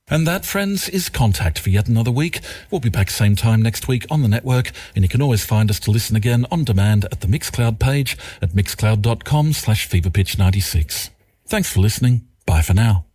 And that, friends, is Contact for yet another week. We'll be back same time next week on the network, and you can always find us to listen again on demand at the Mixcloud page at mixcloud.com/feverpitch96. Thanks for listening. Bye for now.